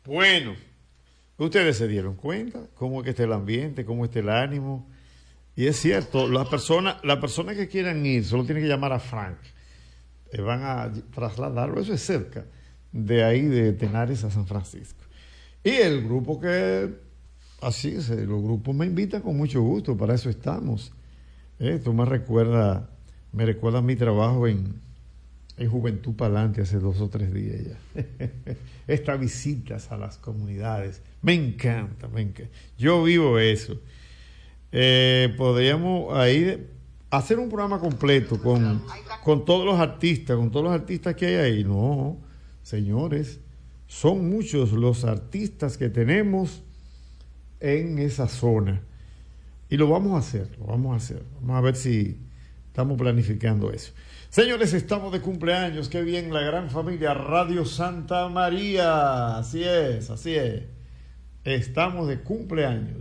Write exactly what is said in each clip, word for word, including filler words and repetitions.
Bueno, ustedes se dieron cuenta cómo es que está el ambiente, cómo está el ánimo. Y es cierto, las personas, las personas que quieran ir solo tienen que llamar a Frank. Eh, van a trasladarlo, eso es cerca, de ahí de Tenares a San Francisco. Y el grupo que, así es, los grupos me invitan con mucho gusto, para eso estamos. Eh, tú me recuerdas, me recuerda mi trabajo en, en Juventud Palante hace dos o tres días ya. Estas visitas a las comunidades, me encanta, me encanta. Yo vivo eso. Eh, podríamos ahí hacer un programa completo con, con todos los artistas, con todos los artistas que hay ahí. No, señores, son muchos los artistas que tenemos en esa zona. Y lo vamos a hacer, lo vamos a hacer. Vamos a ver si estamos planificando eso. Señores, estamos de cumpleaños. Qué bien, la gran familia Radio Santa María. Así es, así es. Estamos de cumpleaños.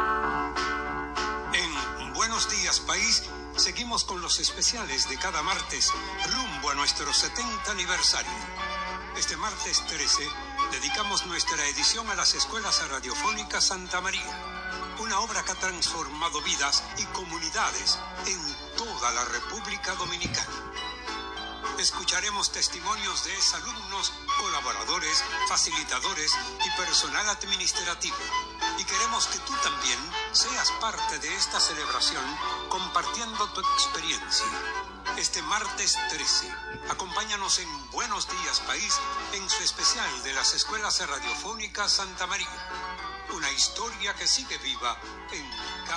En Buenos Días País, seguimos con los especiales de cada martes, rumbo a nuestro setenta aniversario. Este martes trece, dedicamos nuestra edición a las escuelas radiofónicas Santa María, una obra que ha transformado vidas y comunidades en toda la República Dominicana. Escucharemos testimonios de exalumnos, colaboradores, facilitadores y personal administrativo. Y queremos que tú también seas parte de esta celebración compartiendo tu experiencia. Este martes trece, acompáñanos en Buenos Días País en su especial de las escuelas radiofónicas Santa María. Una historia que sigue viva en cada